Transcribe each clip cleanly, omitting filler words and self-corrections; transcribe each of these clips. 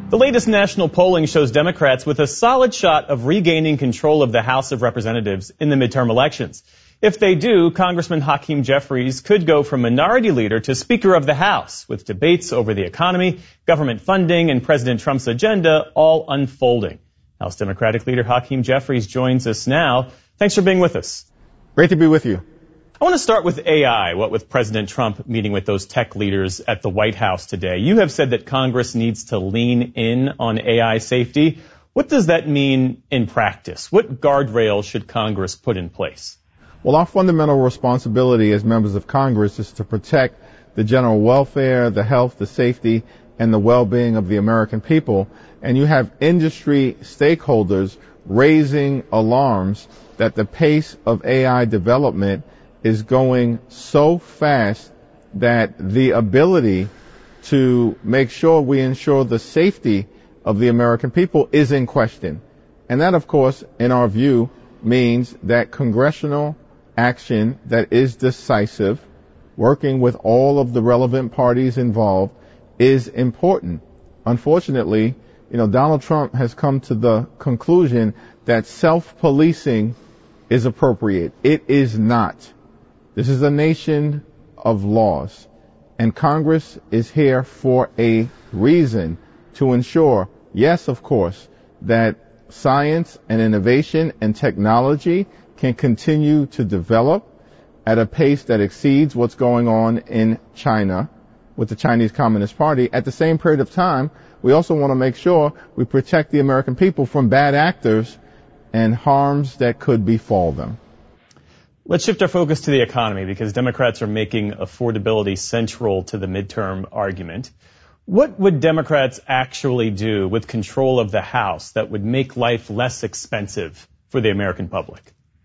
The latest national polling shows Democrats with a solid shot of regaining control of the House of Representatives in the midterm elections. If they do, Congressman Hakeem Jeffries could go from minority leader to Speaker of the House, with debates over the economy, government funding, and President Trump's agenda all unfolding. House Democratic leader Hakeem Jeffries joins us now. Thanks for being with us. Great to be with you. I want to start with AI, what with President Trump meeting with those tech leaders at the White House today. You have said that Congress needs to lean in on AI safety. What does that mean in practice? What guardrails should Congress put in place? Well, our fundamental responsibility as members of Congress is to protect the general welfare, the health, the safety, and the well-being of the American people. And you have industry stakeholders raising alarms that the pace of AI development is going so fast that the ability to make sure we ensure the safety of the American people is in question. And that, of course, in our view, means that congressional action that is decisive, working with all of the relevant parties involved, is important. Unfortunately, Donald Trump has come to the conclusion that self-policing is appropriate. It is not. This is a nation of laws, and Congress is here for a reason, to ensure, yes, of course, that science and innovation and technology can continue to develop at a pace that exceeds what's going on in China with the Chinese Communist Party. At the same period of time, we also want to make sure we protect the American people from bad actors and harms that could befall them. Let's shift our focus to the economy, because Democrats are making affordability central to the midterm argument. What would Democrats actually do with control of the House that would make life less expensive for the American public?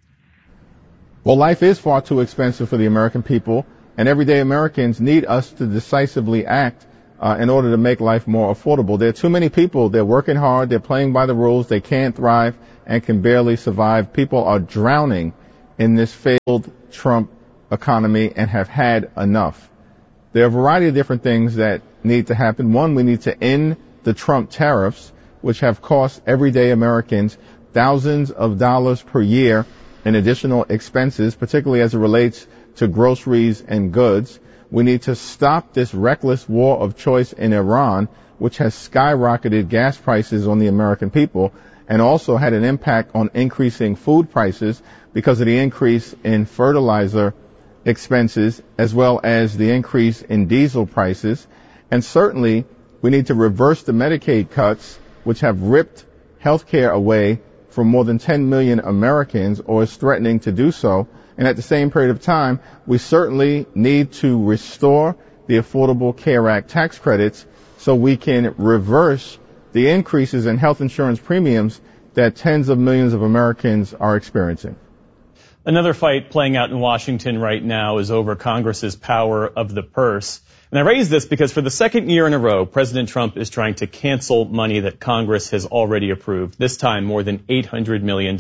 Well, life is far too expensive for the American people, and everyday Americans need us to decisively act in order to make life more affordable. There are too many people, they're working hard, they're playing by the rules, they can't thrive and can barely survive. People are drowning in this failed Trump economy and have had enough. There are a variety of different things that need to happen. One, we need to end the Trump tariffs, which have cost everyday Americans thousands of dollars per year in additional expenses, particularly as it relates to groceries and goods. We need to stop this reckless war of choice in Iran, which has skyrocketed gas prices on the American people and also had an impact on increasing food prices because of the increase in fertilizer expenses as well as the increase in diesel prices. And certainly, we need to reverse the Medicaid cuts, which have ripped health care away from more than 10 million Americans, or is threatening to do so. And at the same period of time, we certainly need to restore the Affordable Care Act tax credits so we can reverse the increases in health insurance premiums that tens of millions of Americans are experiencing. Another fight playing out in Washington right now is over Congress's power of the purse. And I raise this because for the second year in a row, President Trump is trying to cancel money that Congress has already approved, this time more than $800 million.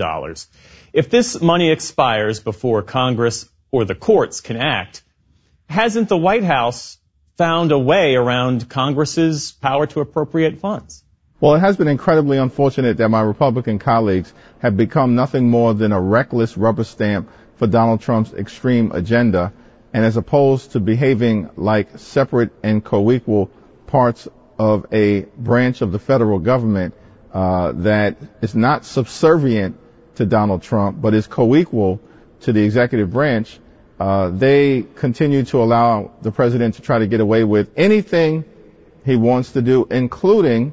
If this money expires before Congress or the courts can act, hasn't the White House found a way around Congress's power to appropriate funds? Well, it has been incredibly unfortunate that my Republican colleagues have become nothing more than a reckless rubber stamp for Donald Trump's extreme agenda, and as opposed to behaving like separate and co-equal parts of a branch of the federal government that is not subservient to Donald Trump but is co-equal to the executive branch, they continue to allow the president to try to get away with anything he wants to do, including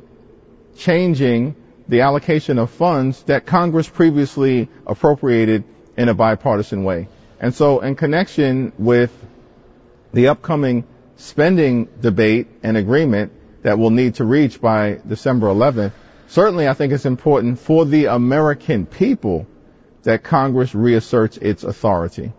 changing the allocation of funds that Congress previously appropriated in a bipartisan way. And so in connection with the upcoming spending debate and agreement that we'll need to reach by December 11th, certainly I think it's important for the American people that Congress reasserts its authority.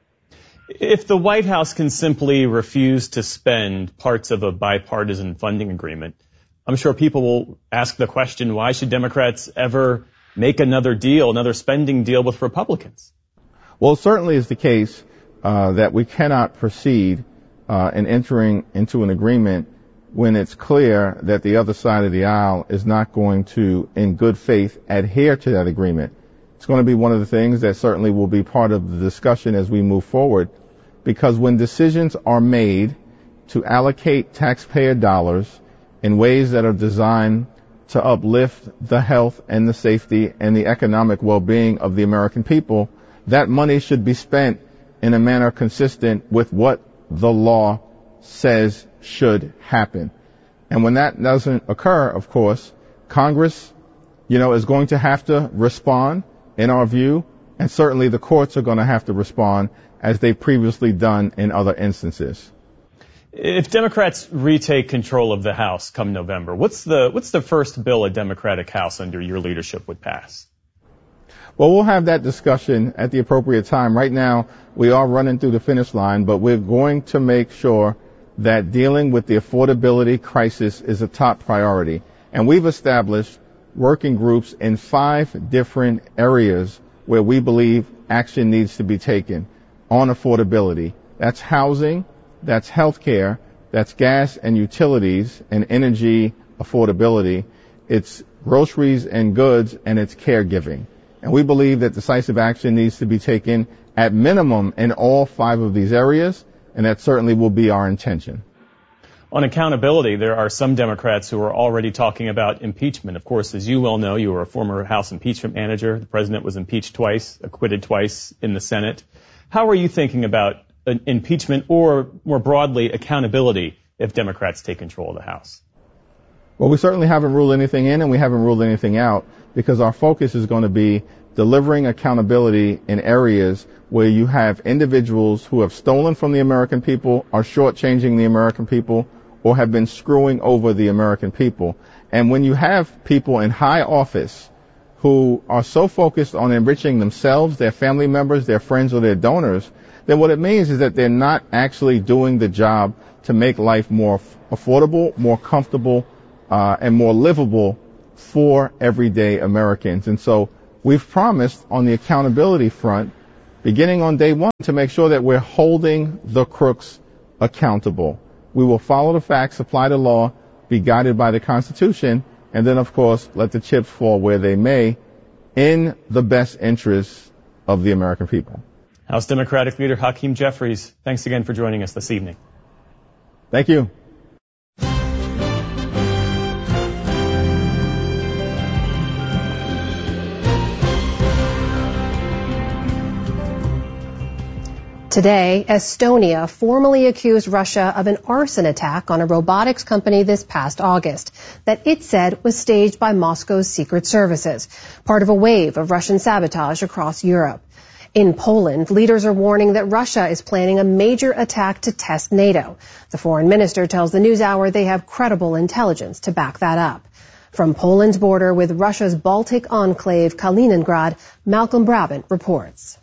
If the White House can simply refuse to spend parts of a bipartisan funding agreement, I'm sure people will ask the question, why should Democrats ever make another deal, another spending deal with Republicans? Well, it certainly is the case that we cannot proceed in entering into an agreement when it's clear that the other side of the aisle is not going to, in good faith, adhere to that agreement. It's going to be one of the things that certainly will be part of the discussion as we move forward, because when decisions are made to allocate taxpayer dollars in ways that are designed to uplift the health and the safety and the economic well-being of the American people, that money should be spent in a manner consistent with what the law says should happen. And when that doesn't occur, of course, Congress, is going to have to respond, in our view, and certainly the courts are going to have to respond as they've previously done in other instances. If Democrats retake control of the House come November, what's the first bill a Democratic House under your leadership would pass? Well, we'll have that discussion at the appropriate time. Right now, we are running through the finish line, but we're going to make sure that dealing with the affordability crisis is a top priority. And we've established working groups in 5 different areas where we believe action needs to be taken on affordability. That's housing, that's healthcare, that's gas and utilities and energy affordability, it's groceries and goods, and it's caregiving. And we believe that decisive action needs to be taken at minimum in all 5 of these areas, and that certainly will be our intention. On accountability, there are some Democrats who are already talking about impeachment. Of course, as you well know, you were a former House impeachment manager. The president was impeached twice, acquitted twice in the Senate. How are you thinking about impeachment or, more broadly, accountability if Democrats take control of the House? Well, we certainly haven't ruled anything in and we haven't ruled anything out, because our focus is going to be delivering accountability in areas where you have individuals who have stolen from the American people, are shortchanging the American people, or have been screwing over the American people. And when you have people in high office who are so focused on enriching themselves, their family members, their friends, or their donors, then what it means is that they're not actually doing the job to make life more affordable, more comfortable, and more livable for everyday Americans. And so we've promised on the accountability front, beginning on day one, to make sure that we're holding the crooks accountable. We will follow the facts, apply the law, be guided by the Constitution, and then, of course, let the chips fall where they may in the best interests of the American people. House Democratic Leader Hakeem Jeffries, thanks again for joining us this evening. Thank you. Today, Estonia formally accused Russia of an arson attack on a robotics company this past August that it said was staged by Moscow's secret services, part of a wave of Russian sabotage across Europe. In Poland, leaders are warning that Russia is planning a major attack to test NATO. The foreign minister tells the NewsHour they have credible intelligence to back that up. From Poland's border with Russia's Baltic enclave Kaliningrad, Malcolm Brabant reports.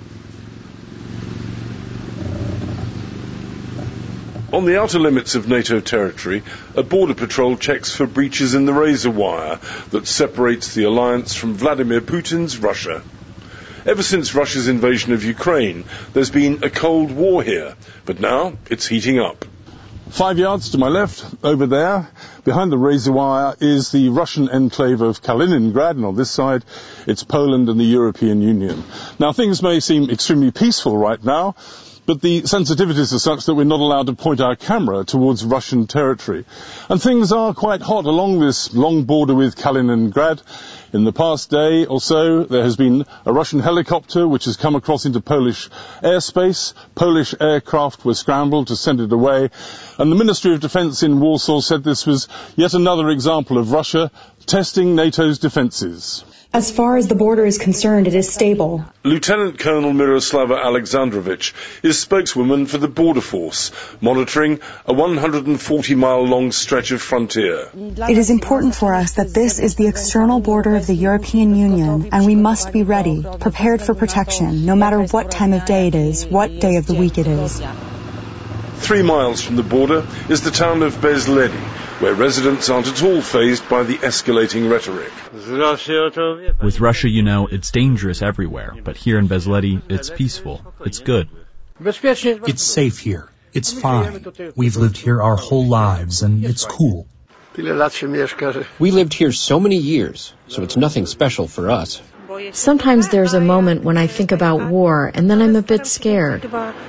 On the outer limits of NATO territory, a border patrol checks for breaches in the razor wire that separates the alliance from Vladimir Putin's Russia. Ever since Russia's invasion of Ukraine, there's been a cold war here, but now it's heating up. 5 yards to my left, over there, behind the razor wire, is the Russian enclave of Kaliningrad, and on this side, it's Poland and the European Union. Now, things may seem extremely peaceful right now, but the sensitivities are such that we're not allowed to point our camera towards Russian territory. And things are quite hot along this long border with Kaliningrad. In the past day or so, there has been a Russian helicopter which has come across into Polish airspace. Polish aircraft were scrambled to send it away. And the Ministry of Defense in Warsaw said this was yet another example of Russia testing NATO's defenses. As far as the border is concerned, it is stable. Lieutenant Colonel Miroslava Alexandrovich is spokeswoman for the Border Force, monitoring a 140-mile-long stretch of frontier. It is important for us that this is the external border of the European Union, and we must be ready, prepared for protection, no matter what time of day it is, what day of the week it is. 3 miles from the border is the town of Bezledi, where residents aren't at all fazed by the escalating rhetoric. With Russia, it's dangerous everywhere, but here in Bezledi, it's peaceful. It's good. It's safe here. It's fine. We've lived here our whole lives, and it's cool. We lived here so many years, so it's nothing special for us. Sometimes there's a moment when I think about war, and then I'm a bit scared.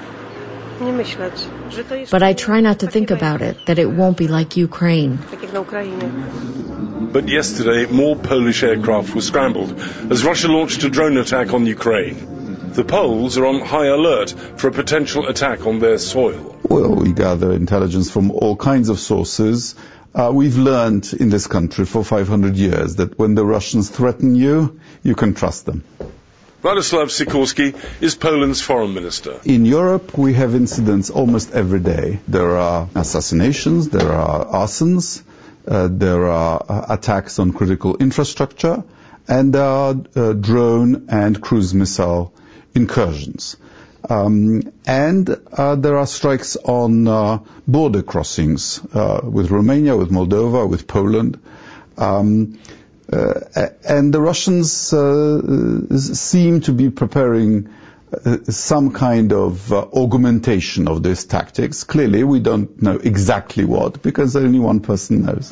But I try not to think about it, that it won't be like Ukraine. But yesterday, more Polish aircraft were scrambled as Russia launched a drone attack on Ukraine. The Poles are on high alert for a potential attack on their soil. Well, we gather intelligence from all kinds of sources. We've learned in this country for 500 years that when the Russians threaten you, you can trust them. Radoslaw Sikorski is Poland's foreign minister. In Europe, we have incidents almost every day. There are assassinations, there are arsons, there are attacks on critical infrastructure, and there are drone and cruise missile incursions. And there are strikes on border crossings with Romania, with Moldova, with Poland. And the Russians seem to be preparing some kind of augmentation of these tactics. Clearly, we don't know exactly what, because only one person knows.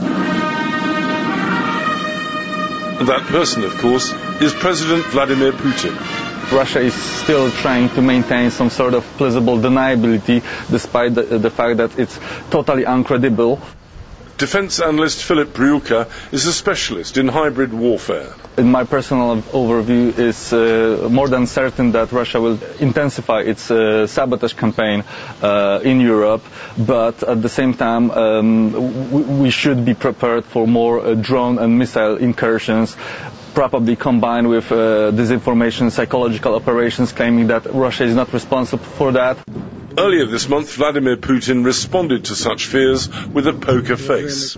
And that person, of course, is President Vladimir Putin. Russia is still trying to maintain some sort of plausible deniability, despite the fact that it's totally uncredible. Defense analyst Philip Bryulka is a specialist in hybrid warfare. In my personal overview, it's more than certain that Russia will intensify its sabotage campaign in Europe, but at the same time we should be prepared for more drone and missile incursions, probably combined with disinformation, psychological operations, claiming that Russia is not responsible for that. Earlier this month, Vladimir Putin responded to such fears with a poker face.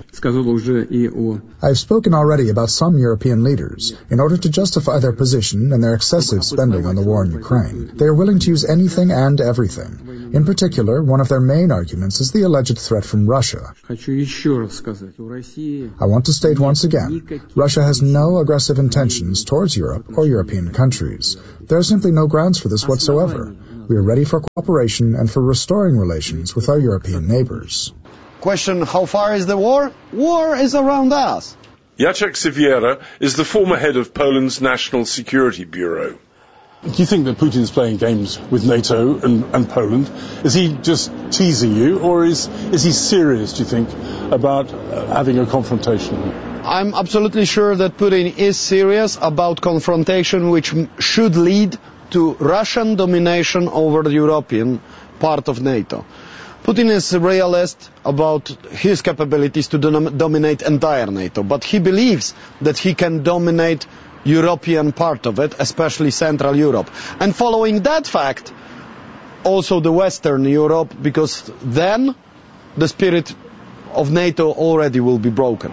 I've spoken already about some European leaders. In order to justify their position and their excessive spending on the war in Ukraine, they are willing to use anything and everything. In particular, one of their main arguments is the alleged threat from Russia. I want to state once again, Russia has no aggressive intentions towards Europe or European countries. There are simply no grounds for this whatsoever. We are ready for cooperation and for restoring relations with our European neighbors. Question, how far is the war? War is around us. Jacek Siwiera is the former head of Poland's National Security Bureau. Do you think that Putin's playing games with NATO and Poland? Is he just teasing you, or is he serious, do you think, about having a confrontation? I'm absolutely sure that Putin is serious about confrontation, which should lead to Russian domination over the European part of NATO. Putin is a realist about his capabilities to dominate entire NATO, but he believes that he can dominate European part of it, especially Central Europe. And following that fact, also the Western Europe, because then the spirit of NATO already will be broken.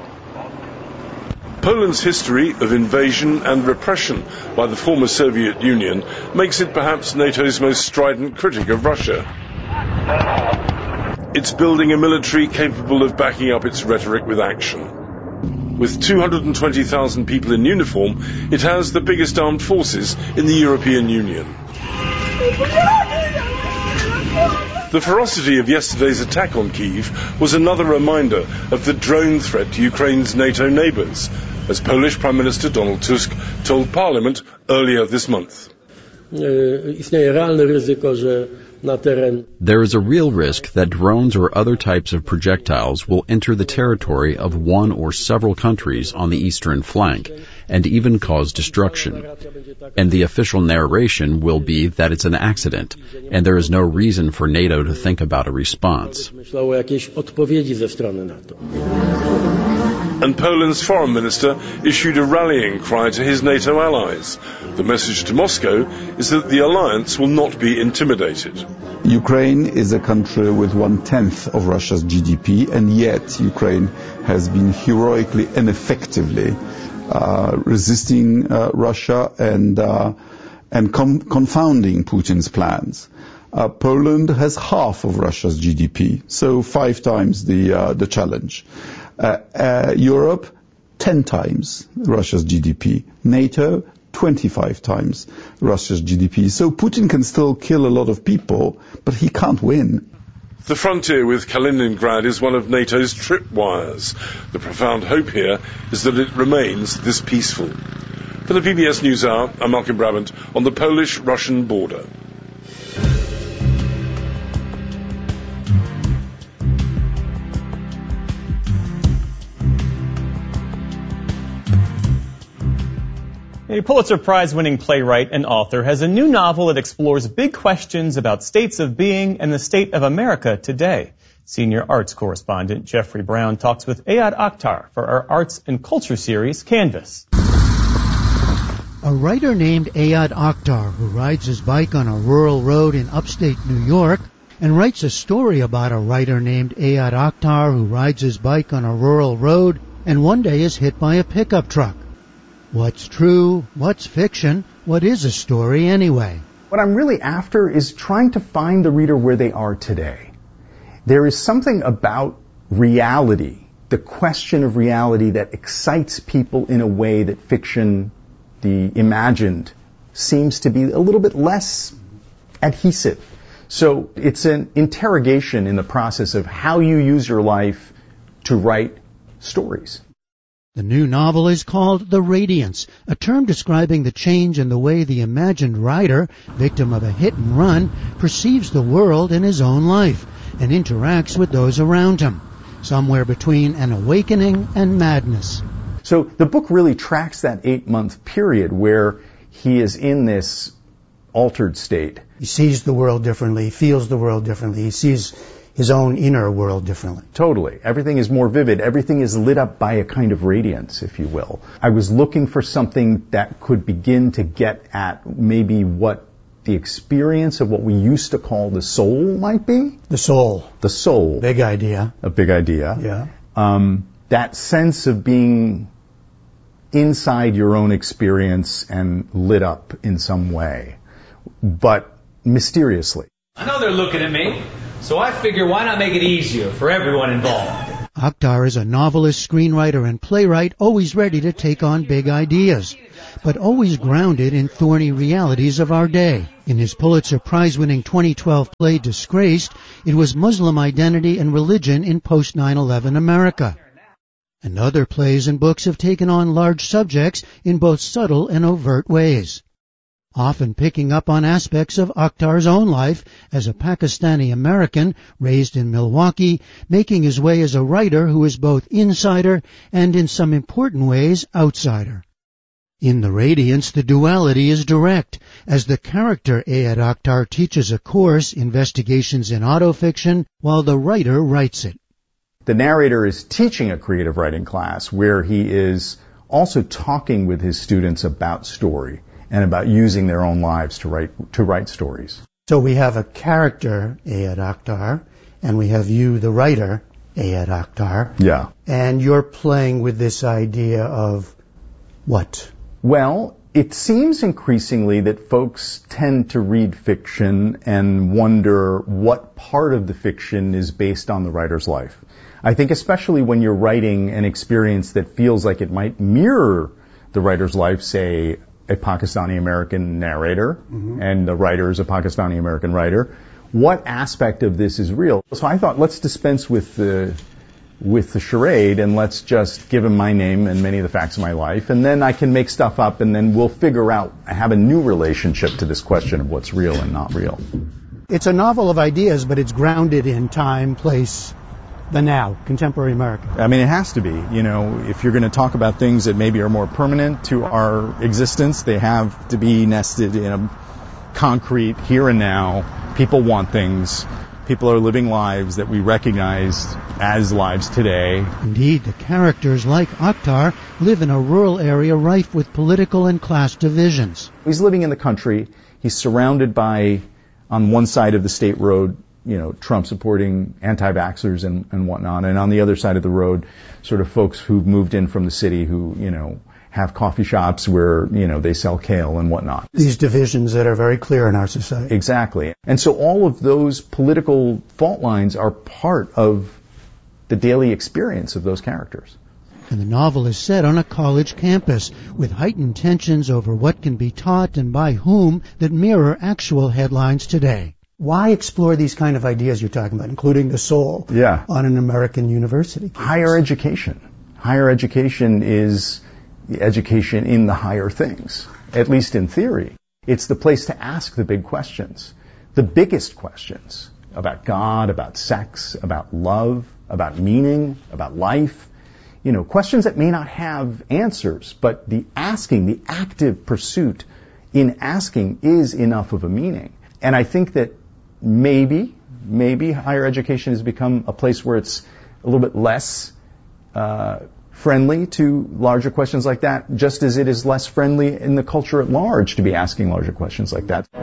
Poland's history of invasion and repression by the former Soviet Union makes it perhaps NATO's most strident critic of Russia. It's building a military capable of backing up its rhetoric with action. With 220,000 people in uniform, it has the biggest armed forces in the European Union. The ferocity of yesterday's attack on Kyiv was another reminder of the drone threat to Ukraine's NATO neighbours, as Polish Prime Minister Donald Tusk told Parliament earlier this month. There is a real risk that drones or other types of projectiles will enter the territory of one or several countries on the eastern flank and even cause destruction. And the official narration will be that it's an accident, and there is no reason for NATO to think about a response. And Poland's foreign minister issued a rallying cry to his NATO allies. The message to Moscow is that the alliance will not be intimidated. Ukraine is a country with 1/10 of Russia's GDP, and yet Ukraine has been heroically and effectively resisting Russia and confounding Putin's plans. Poland has half of Russia's GDP, so 5 times the challenge. Europe, 10 times Russia's GDP. NATO, 25 times Russia's GDP. So Putin can still kill a lot of people, but he can't win. The frontier with Kaliningrad is one of NATO's tripwires. The profound hope here is that it remains this peaceful. For the PBS NewsHour, I'm Malcolm Brabant on the Polish-Russian border. A Pulitzer Prize-winning playwright and author has a new novel that explores big questions about states of being and the state of America today. Senior arts correspondent Jeffrey Brown talks with Ayad Akhtar for our arts and culture series, Canvas. A writer named Ayad Akhtar, who rides his bike on a rural road in upstate New York, and writes a story about a writer named Ayad Akhtar who rides his bike on a rural road and one day is hit by a pickup truck. What's true? What's fiction? What is a story anyway? What I'm really after is trying to find the reader where they are today. There is something about reality, the question of reality, that excites people in a way that fiction, the imagined, seems to be a little bit less adhesive. So it's an interrogation in the process of how you use your life to write stories. The new novel is called The Radiance, a term describing the change in the way the imagined writer, victim of a hit and run, perceives the world and his own life and interacts with those around him, somewhere between an awakening and madness. So the book really tracks that 8-month period where he is in this altered state. He sees the world differently, feels the world differently, he sees his own inner world differently. Totally. Everything is more vivid. Everything is lit up by a kind of radiance, if you will. I was looking for something that could begin to get at maybe what the experience of what we used to call the soul might be. The soul. The soul. Big idea. A big idea. Yeah. That sense of being inside your own experience and lit up in some way, but mysteriously. I know they're looking at me, so I figure why not make it easier for everyone involved? Akhtar is a novelist, screenwriter, and playwright always ready to take on big ideas, but always grounded in thorny realities of our day. In his Pulitzer Prize-winning 2012 play Disgraced, it was Muslim identity and religion in post-9/11 America. And other plays and books have taken on large subjects in both subtle and overt ways, often picking up on aspects of Akhtar's own life as a Pakistani-American raised in Milwaukee, making his way as a writer who is both insider and, in some important ways, outsider. In The Radiance, the duality is direct, as the character Ayad Akhtar teaches a course, Investigations in Autofiction, while the writer writes it. The narrator is teaching a creative writing class where he is also talking with his students about story and about using their own lives to write stories. So we have a character, Ayad Akhtar, and we have you, the writer, Ayad Akhtar. Yeah. And you're playing with this idea of what? Well, it seems increasingly that folks tend to read fiction and wonder what part of the fiction is based on the writer's life. I think especially when you're writing an experience that feels like it might mirror the writer's life, say, a Pakistani-American narrator, and the writer is a Pakistani-American writer. What aspect of this is real? So I thought, let's dispense with the charade and let's just give him my name and many of the facts of my life, and then I can make stuff up, and then we'll figure out, have a new relationship to this question of what's real and not real. It's a novel of ideas, but it's grounded in time, place, the now, contemporary America. I mean, it has to be. You know, if you're going to talk about things that maybe are more permanent to our existence, they have to be nested in a concrete here and now. People want things. People are living lives that we recognize as lives today. Indeed, the characters like Akhtar live in a rural area rife with political and class divisions. He's living in the country. He's surrounded by, on one side of the state road, you know, Trump supporting anti-vaxxers and whatnot. And on the other side of the road, sort of folks who've moved in from the city who, you know, have coffee shops where, you know, they sell kale and whatnot. These divisions that are very clear in our society. Exactly. And so all of those political fault lines are part of the daily experience of those characters. And the novel is set on a college campus with heightened tensions over what can be taught and by whom that mirror actual headlines today. Why explore these kind of ideas you're talking about, including the soul, on an American university campus? Higher education. Higher education is the education in the higher things, at least in theory. It's the place to ask the big questions, the biggest questions about God, about sex, about love, about meaning, about life. You know, questions that may not have answers, but the asking, the active pursuit in asking is enough of a meaning. And I think that maybe higher education has become a place where it's a little bit less friendly to larger questions like that, just as it is less friendly in the culture at large to be asking larger questions like that.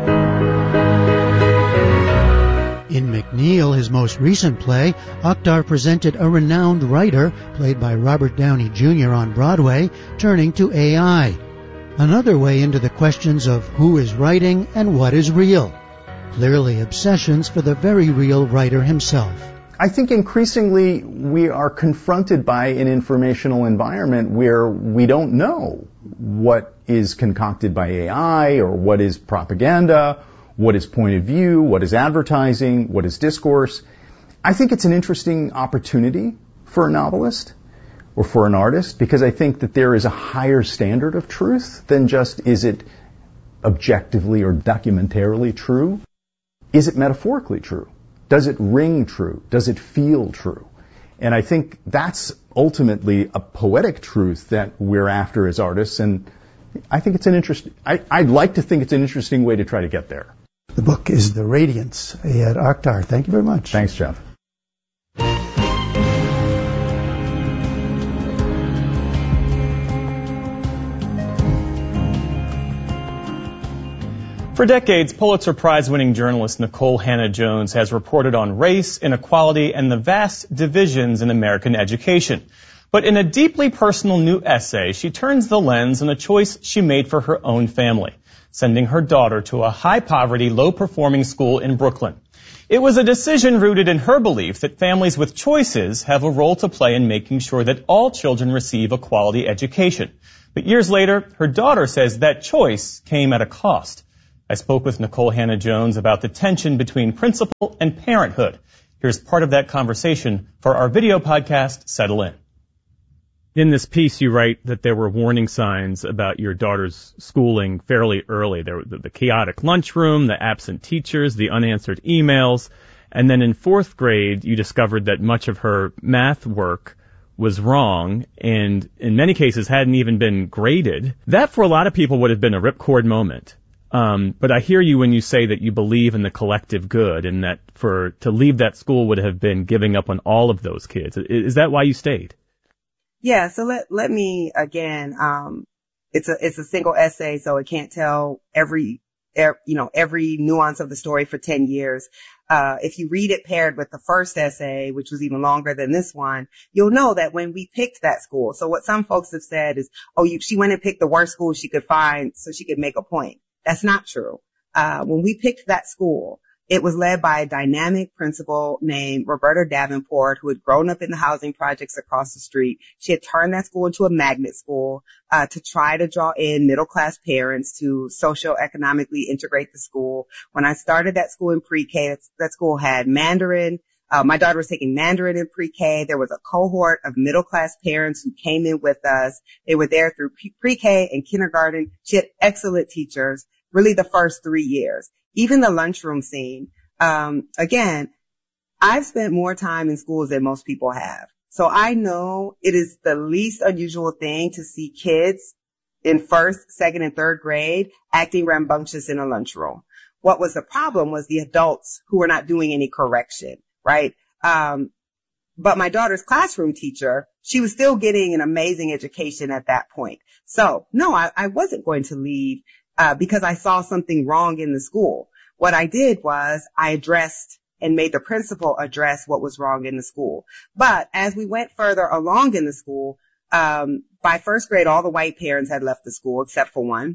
In McNeil, his most recent play, Akhtar presented a renowned writer, played by Robert Downey Jr. on Broadway, turning to AI. Another way into the questions of who is writing and what is real. Clearly obsessions for the very real writer himself. I think increasingly we are confronted by an informational environment where we don't know what is concocted by AI or what is propaganda, what is point of view, what is advertising, what is discourse. I think it's an interesting opportunity for a novelist or for an artist because I think that there is a higher standard of truth than just is it objectively or documentarily true? Is it metaphorically true? Does it ring true? Does it feel true? And I think that's ultimately a poetic truth that we're after as artists, and I think it's an interesting, I'd like to think it's an interesting way to try to get there. The book is The Radiance. Ayad Akhtar, thank you very much. Thanks, Jeff. For decades, Pulitzer Prize-winning journalist Nikole Hannah-Jones has reported on race, inequality, and the vast divisions in American education. But in a deeply personal new essay, she turns the lens on a choice she made for her own family, sending her daughter to a high-poverty, low-performing school in Brooklyn. It was a decision rooted in her belief that families with choices have a role to play in making sure that all children receive a quality education. But years later, her daughter says that choice came at a cost. I spoke with Nikole Hannah-Jones about the tension between principle and parenthood. Here's part of that conversation for our video podcast, Settle In. In this piece, you write that there were warning signs about your daughter's schooling fairly early. There were the chaotic lunchroom, the absent teachers, the unanswered emails, and then in fourth grade, you discovered that much of her math work was wrong and in many cases hadn't even been graded. That for a lot of people would have been a ripcord moment. But I hear you when you say that you believe in the collective good and that to leave that school would have been giving up on all of those kids. Is that why you stayed? Yeah. So let me again, it's a single essay, so it can't tell every nuance of the story for 10 years. If you read it paired with the first essay, which was even longer than this one, you'll know that when we picked that school, so what some folks have said is, she went and picked the worst school she could find so she could make a point. That's not true. When we picked that school, it was led by a dynamic principal named Roberta Davenport, who had grown up in the housing projects across the street. She had turned that school into a magnet school to try to draw in middle-class parents to socioeconomically integrate the school. When I started that school in pre-K, that school had Mandarin. My daughter was taking Mandarin in pre-K. There was a cohort of middle-class parents who came in with us. They were there through pre-K and kindergarten. She had excellent teachers, really the first 3 years. Even the lunchroom scene. Again, I've spent more time in schools than most people have. So I know it is the least unusual thing to see kids in first, second, and third grade acting rambunctious in a lunchroom. What was the problem was the adults who were not doing any correction. Right? But my daughter's classroom teacher, she was still getting an amazing education at that point. So no, I wasn't going to leave, because I saw something wrong in the school. What I did was I addressed and made the principal address what was wrong in the school. But as we went further along in the school, by first grade, all the white parents had left the school except for one.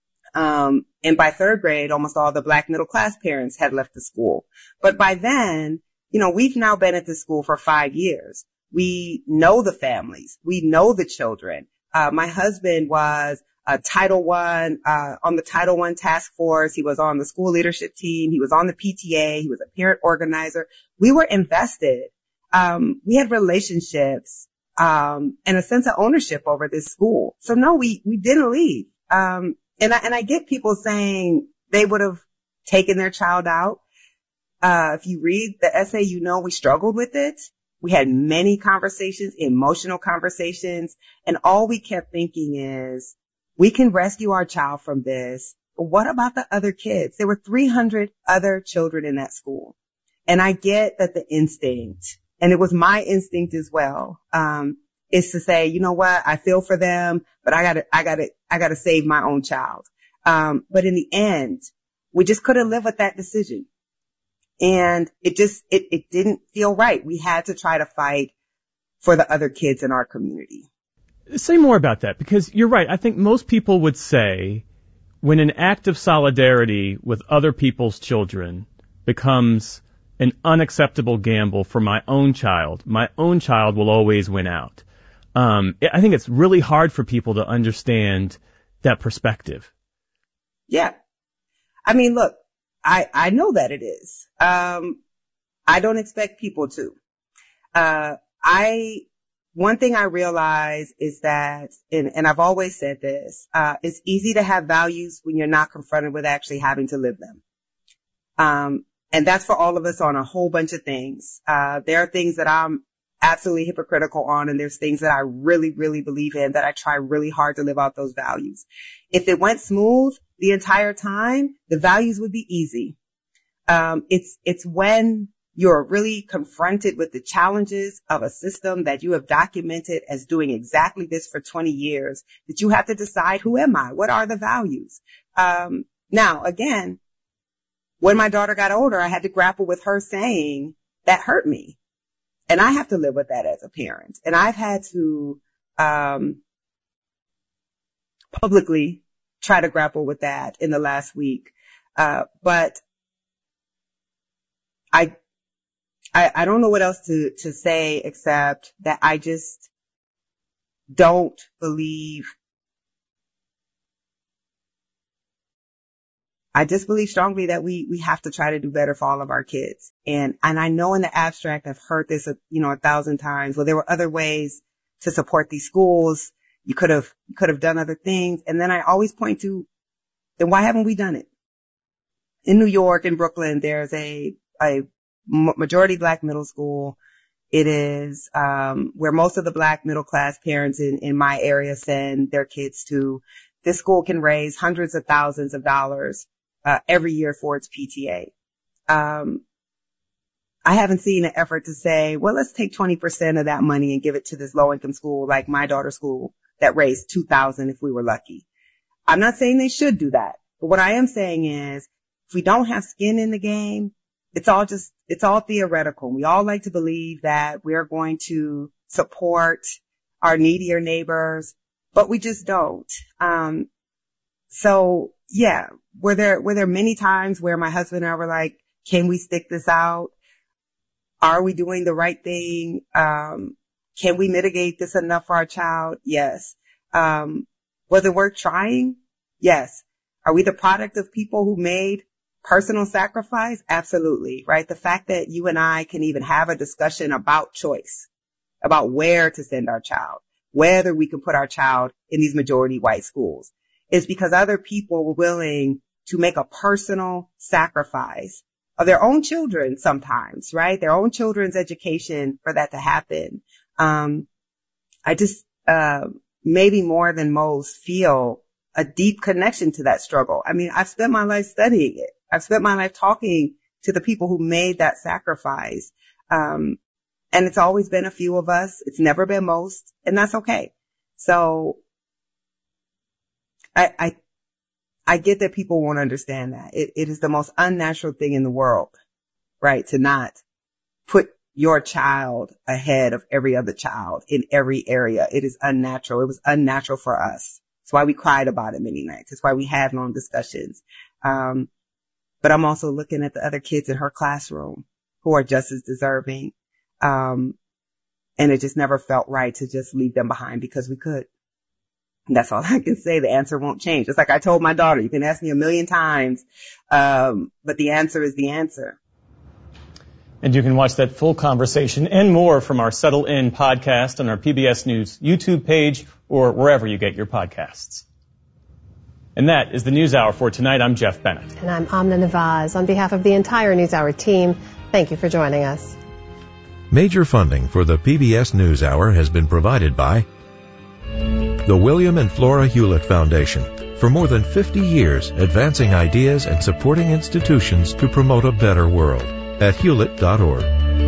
And by third grade, almost all the black middle class parents had left the school. But by then, we've now been at this school for 5 years. We know the families. We know the children. My husband was Title I, on the Title I task force. He was on the school leadership team. He was on the PTA. He was a parent organizer. We were invested. We had relationships, and a sense of ownership over this school. So no, we didn't leave. And I get people saying they would have taken their child out. If you read the essay, you know we struggled with it. We had many conversations, emotional conversations, and all we kept thinking is, we can rescue our child from this, but what about the other kids? There were 300 other children in that school. And I get that the instinct, and it was my instinct as well, is to say, you know what, I feel for them, but I gotta save my own child. But in the end, we just couldn't live with that decision. And it didn't feel right. We had to try to fight for the other kids in our community. Say more about that, because you're right. I think most people would say when an act of solidarity with other people's children becomes an unacceptable gamble for my own child will always win out. I think it's really hard for people to understand that perspective. Yeah. I mean, look, I know that it is. I don't expect people to. One thing I realize is that, and I've always said this, it's easy to have values when you're not confronted with actually having to live them. And that's for all of us on a whole bunch of things. There are things that I'm absolutely hypocritical on, and there's things that I really, really believe in that I try really hard to live out those values. If it went smooth the entire time, the values would be easy. It's when you're really confronted with the challenges of a system that you have documented as doing exactly this for 20 years that you have to decide, who am I? What are the values? Now, again, when my daughter got older, I had to grapple with her saying that hurt me. And I have to live with that as a parent. And I've had to publicly try to grapple with that in the last week. But I don't know what else to say except that I just don't believe. I just believe strongly that we have to try to do better for all of our kids. And I know in the abstract, I've heard this, 1,000 times. Well, there were other ways to support these schools. You could have done other things. And then I always point to, then why haven't we done it? In New York, in Brooklyn, there's a majority black middle school. It is, where most of the black middle class parents in my area send their kids to. This school can raise hundreds of thousands of dollars every year for its PTA. I haven't seen an effort to say, well, let's take 20% of that money and give it to this low income school like my daughter's school that raised $2,000 if we were lucky. I'm not saying they should do that. But what I am saying is, if we don't have skin in the game, it's all theoretical. We all like to believe that we're going to support our needier neighbors, but we just don't. So yeah, were there many times where my husband and I were like, can we stick this out? Are we doing the right thing? Can we mitigate this enough for our child? Yes. Was it worth trying? Yes. Are we the product of people who made personal sacrifice? Absolutely. Right. The fact that you and I can even have a discussion about choice, about where to send our child, whether we can put our child in these majority white schools, is because other people were willing to make a personal sacrifice of their own children sometimes, right? Their own children's education for that to happen. I just, maybe more than most, feel a deep connection to that struggle. I mean, I've spent my life studying it. I've spent my life talking to the people who made that sacrifice. And it's always been a few of us. It's never been most, and that's okay. So I get that people won't understand that. It is the most unnatural thing in the world, right? To not put your child ahead of every other child in every area. It is unnatural. It was unnatural for us. That's why we cried about it many nights. That's why we had long discussions. But I'm also looking at the other kids in her classroom who are just as deserving. And it just never felt right to just leave them behind because we could. That's all I can say. The answer won't change. It's like I told my daughter, you can ask me 1,000,000 times, but the answer is the answer. And you can watch that full conversation and more from our Settle In podcast on our PBS News YouTube page or wherever you get your podcasts. And that is the NewsHour for tonight. I'm Jeff Bennett. And I'm Amna Nawaz. On behalf of the entire NewsHour team, thank you for joining us. Major funding for the PBS NewsHour has been provided by the William and Flora Hewlett Foundation. For more than 50 years, advancing ideas and supporting institutions to promote a better world. At hewlett.org.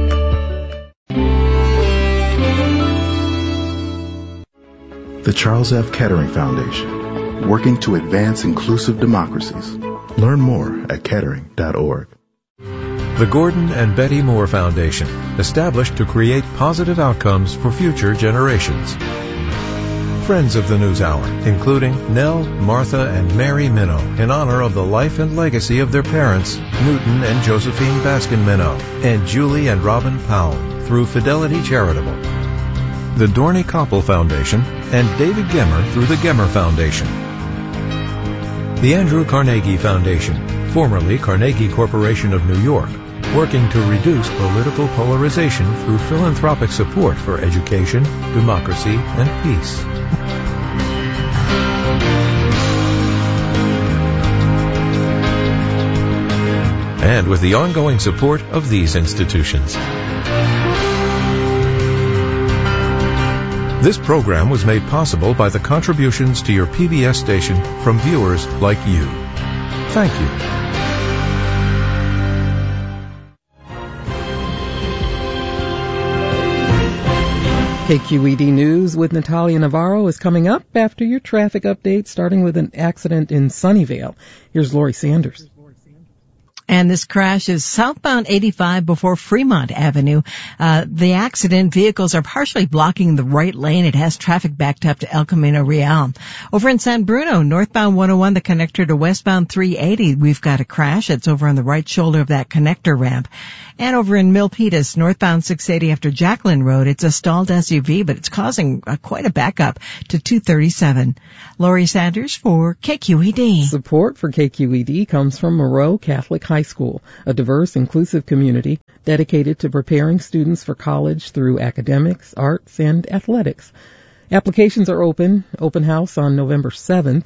The Charles F. Kettering Foundation, working to advance inclusive democracies. Learn more at kettering.org. The Gordon and Betty Moore Foundation, established to create positive outcomes for future generations. Friends of the NewsHour, including Nell, Martha, and Mary Minow, in honor of the life and legacy of their parents, Newton and Josephine Baskin Minow, and Julie and Robin Powell, through Fidelity Charitable. The Dorney Koppel Foundation, and David Gemmer through the Gemmer Foundation. The Andrew Carnegie Foundation, formerly Carnegie Corporation of New York, working to reduce political polarization through philanthropic support for education, democracy, and peace. And with the ongoing support of these institutions. This program was made possible by the contributions to your PBS station from viewers like you. Thank you. KQED News with Natalia Navarro is coming up after your traffic update, starting with an accident in Sunnyvale. Here's Lori Sanders. And this crash is southbound 85 before Fremont Avenue. The accident, vehicles are partially blocking the right lane. It has traffic backed up to El Camino Real. Over in San Bruno, northbound 101, the connector to westbound 380, we've got a crash. It's over on the right shoulder of that connector ramp. And over in Milpitas, northbound 680 after Jacqueline Road, it's a stalled SUV, but it's causing quite a backup to 237. Lori Sanders for KQED. Support for KQED comes from Moreau Catholic High School, a diverse, inclusive community dedicated to preparing students for college through academics, arts, and athletics. Applications are open. Open house on November 7th,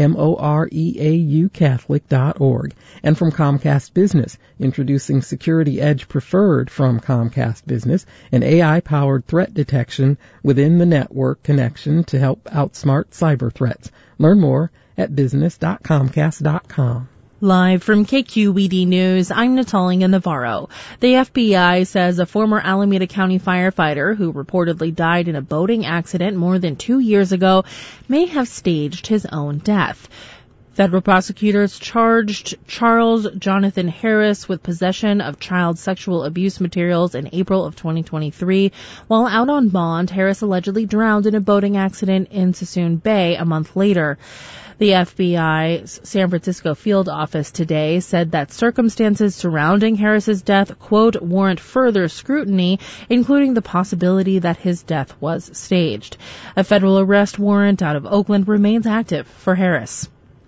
moreaucatholic.org. And from Comcast Business, introducing Security Edge Preferred from Comcast Business, an AI-powered threat detection within the network connection to help outsmart cyber threats. Learn more at business.comcast.com. Live from KQED News, I'm Natalia Navarro. The FBI says a former Alameda County firefighter who reportedly died in a boating accident more than 2 years ago may have staged his own death. Federal prosecutors charged Charles Jonathan Harris with possession of child sexual abuse materials in April of 2023. While out on bond, Harris allegedly drowned in a boating accident in Sassoon Bay a month later. The FBI's San Francisco field office today said that circumstances surrounding Harris's death, quote, warrant further scrutiny, including the possibility that his death was staged. A federal arrest warrant out of Oakland remains active for Harris.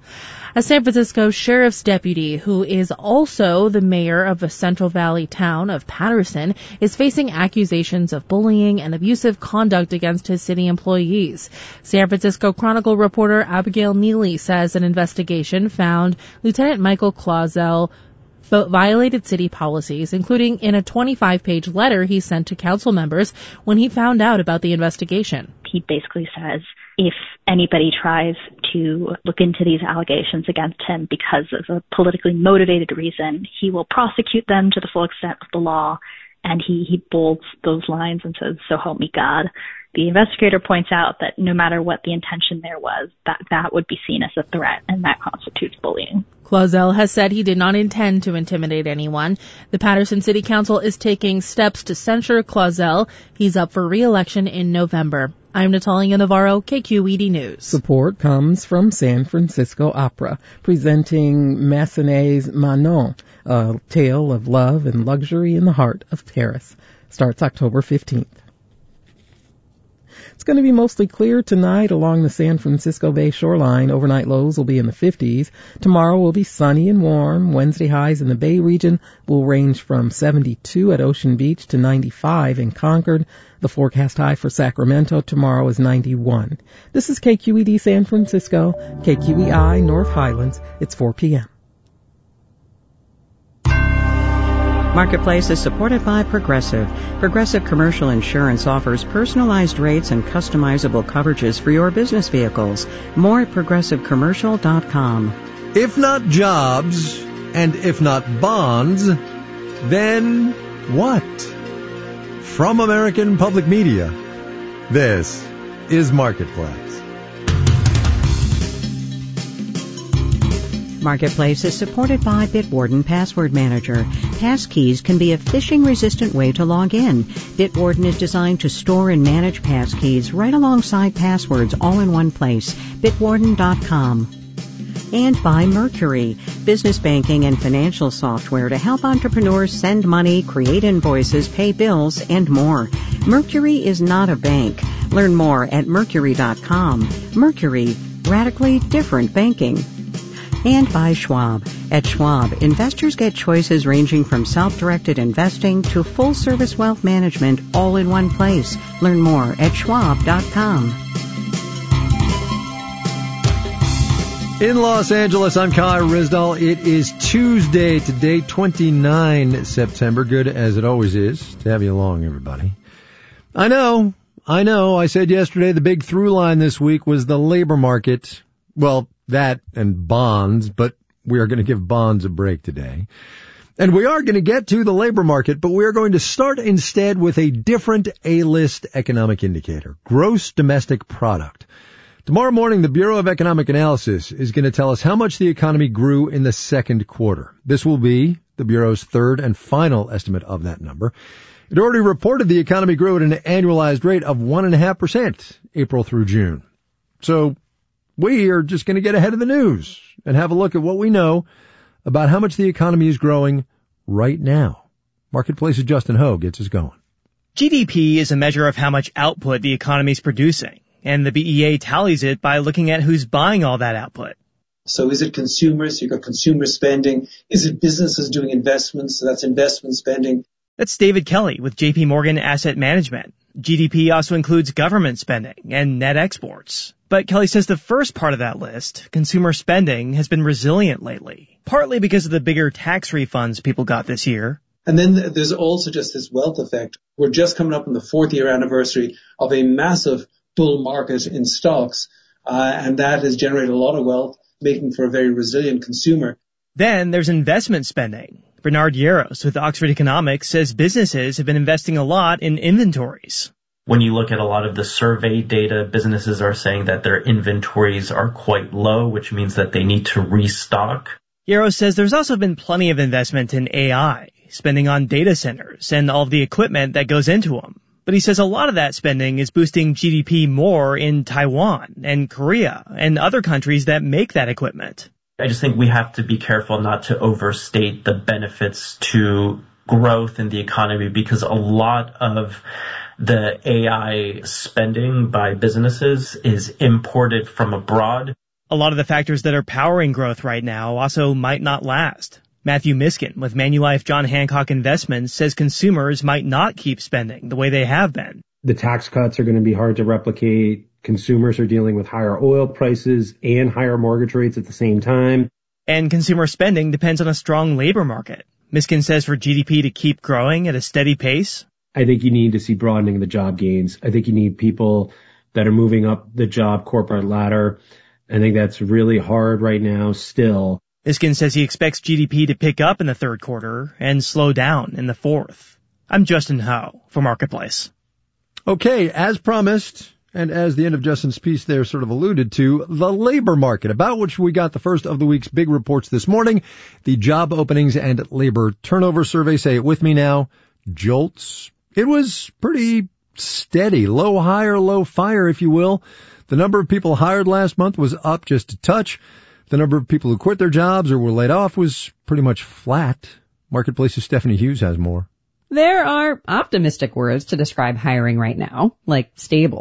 A San Francisco sheriff's deputy, who is also the mayor of the Central Valley town of Patterson, is facing accusations of bullying and abusive conduct against his city employees. San Francisco Chronicle reporter Abigail Neely says an investigation found Lieutenant Michael Clausell violated city policies, including in a 25-page letter he sent to council members when he found out about the investigation. He basically says if anybody tries to look into these allegations against him because of a politically motivated reason, he will prosecute them to the full extent of the law. And he bolds those lines and says, so help me God. The investigator points out that no matter what the intention there was, that would be seen as a threat, and that constitutes bullying. Clausell has said he did not intend to intimidate anyone. The Patterson City Council is taking steps to censure Clausell. He's up for re-election in November. I'm Natalia Navarro, KQED News. Support comes from San Francisco Opera, presenting Massenet's Manon, a tale of love and luxury in the heart of Paris. Starts October 15th. It's going to be mostly clear tonight along the San Francisco Bay shoreline. Overnight lows will be in the 50s. Tomorrow will be sunny and warm. Wednesday highs in the Bay region will range from 72 at Ocean Beach to 95 in Concord. The forecast high for Sacramento tomorrow is 91. This is KQED San Francisco, KQEI North Highlands. It's 4 p.m. Marketplace is supported by Progressive. Progressive Commercial Insurance offers personalized rates and customizable coverages for your business vehicles. More at progressivecommercial.com. If not jobs, and if not bonds, then what? From American Public Media, this is Marketplace. Marketplace is supported by Bitwarden Password Manager. Passkeys can be a phishing-resistant way to log in. Bitwarden is designed to store and manage passkeys right alongside passwords all in one place. Bitwarden.com. And by Mercury, business banking and financial software to help entrepreneurs send money, create invoices, pay bills, and more. Mercury is not a bank. Learn more at Mercury.com. Mercury, radically different banking. And by Schwab. At Schwab, investors get choices ranging from self-directed investing to full-service wealth management all in one place. Learn more at Schwab.com. In Los Angeles, I'm Kai Rizdal. It is Tuesday, today, 29 September. Good as it always is to have you along, everybody. I know. I said yesterday the big through line this week was the labor market. Well, that and bonds, but we are going to give bonds a break today. And we are going to get to the labor market, but we are going to start instead with a different A-list economic indicator, gross domestic product. Tomorrow morning, the Bureau of Economic Analysis is going to tell us how much the economy grew in the second quarter. This will be the Bureau's third and final estimate of that number. It already reported the economy grew at an annualized rate of 1.5% April through June. So we are just going to get ahead of the news and have a look at what we know about how much the economy is growing right now. Marketplace's Justin Ho gets us going. GDP is a measure of how much output the economy is producing, and the BEA tallies it by looking at who's buying all that output. So is it consumers? You've got consumer spending. Is it businesses doing investments? So that's investment spending. That's David Kelly with JP Morgan Asset Management. GDP also includes government spending and net exports. But Kelly says the first part of that list, consumer spending, has been resilient lately, partly because of the bigger tax refunds people got this year. And then there's also just this wealth effect. We're just coming up on the 4th year anniversary of a massive bull market in stocks, and that has generated a lot of wealth, making for a very resilient consumer. Then there's investment spending. Bernard Yaros with Oxford Economics says businesses have been investing a lot in inventories. When you look at a lot of the survey data, businesses are saying that their inventories are quite low, which means that they need to restock. Yaros says there's also been plenty of investment in AI, spending on data centers and all of the equipment that goes into them. But he says a lot of that spending is boosting GDP more in Taiwan and Korea and other countries that make that equipment. I just think we have to be careful not to overstate the benefits to growth in the economy, because a lot of the AI spending by businesses is imported from abroad. A lot of the factors that are powering growth right now also might not last. Matthew Miskin with Manulife John Hancock Investments says consumers might not keep spending the way they have been. The tax cuts are going to be hard to replicate. Consumers are dealing with higher oil prices and higher mortgage rates at the same time. And consumer spending depends on a strong labor market. Miskin says for GDP to keep growing at a steady pace, I think you need to see broadening of the job gains. I think you need people that are moving up the job corporate ladder. I think that's really hard right now still. Miskin says he expects GDP to pick up in the third quarter and slow down in the fourth. I'm Justin Ho for Marketplace. Okay, as promised, and as the end of Justin's piece there sort of alluded to, the labor market, about which we got the first of the week's big reports this morning. The job openings and labor turnover survey, say it with me now, JOLTS. It was pretty steady, low hire, low fire, if you will. The number of people hired last month was up just a touch. The number of people who quit their jobs or were laid off was pretty much flat. Marketplace's Stephanie Hughes has more. There are optimistic words to describe hiring right now, like stable.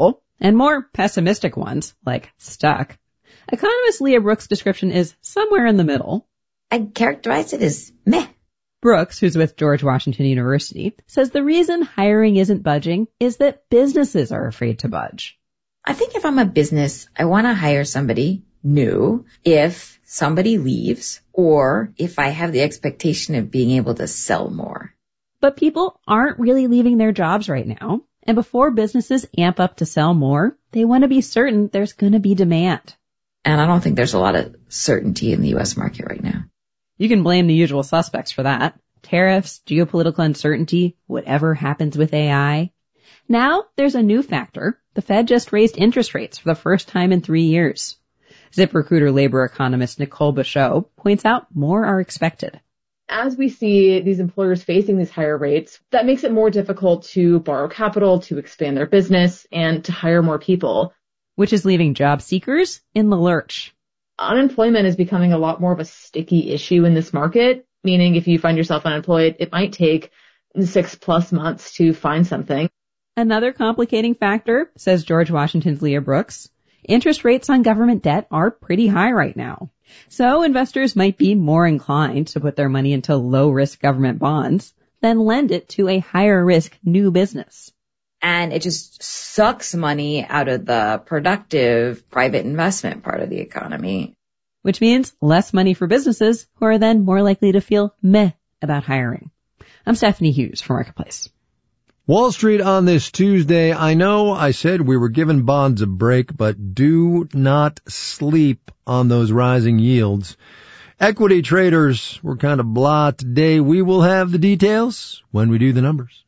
and more pessimistic ones, like stuck. Economist Leah Brooks' description is somewhere in the middle. I'd characterize it as meh. Brooks, who's with George Washington University, says the reason hiring isn't budging is that businesses are afraid to budge. I think if I'm a business, I want to hire somebody new if somebody leaves or if I have the expectation of being able to sell more. But people aren't really leaving their jobs right now. And before businesses amp up to sell more, they want to be certain there's going to be demand. And I don't think there's a lot of certainty in the U.S. market right now. You can blame the usual suspects for that. Tariffs, geopolitical uncertainty, whatever happens with AI. Now there's a new factor. The Fed just raised interest rates for the first time in 3 years. ZipRecruiter labor economist Nicole Bachot points out more are expected. As we see these employers facing these higher rates, that makes it more difficult to borrow capital, to expand their business, and to hire more people. Which is leaving job seekers in the lurch. Unemployment is becoming a lot more of a sticky issue in this market, meaning if you find yourself unemployed, it might take 6+ months to find something. Another complicating factor, says George Washington's Leah Brooks, interest rates on government debt are pretty high right now. So investors might be more inclined to put their money into low-risk government bonds than lend it to a higher-risk new business. And it just sucks money out of the productive private investment part of the economy. Which means less money for businesses who are then more likely to feel meh about hiring. I'm Stephanie Hughes for Marketplace. Wall Street on this Tuesday. I know I said we were giving bonds a break, but do not sleep on those rising yields. Equity traders were kind of blah today. We will have the details when we do the numbers.